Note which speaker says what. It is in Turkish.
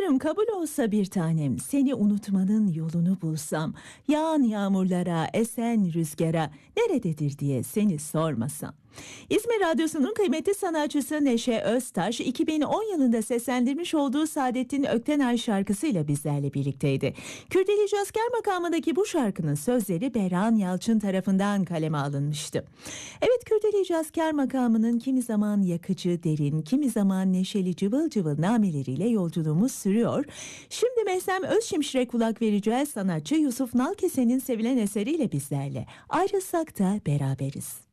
Speaker 1: Gönlüm kabul olsa bir tanem, seni unutmanın yolunu bulsam, yağan yağmurlara, esen rüzgara, nerededir diye seni sormasam. İzmir Radyosu'nun kıymetli sanatçısı Neşe Öztaş, 2010 yılında seslendirmiş olduğu Saadettin Öktenay şarkısıyla bizlerle birlikteydi. Kürdili Cazker makamındaki bu şarkının sözleri Berhan Yalçın tarafından kaleme alınmıştı. Evet, Kürdili Cazker makamının kimi zaman yakıcı, derin, kimi zaman neşeli cıvıl cıvıl nameleriyle yolculuğumuz sürüyor. Şimdi Meslem Özşimşir'e kulak vereceğiz. Sanatçı Yusuf Nalkese'nin sevilen eseriyle bizlerle. Ayrılsak da beraberiz.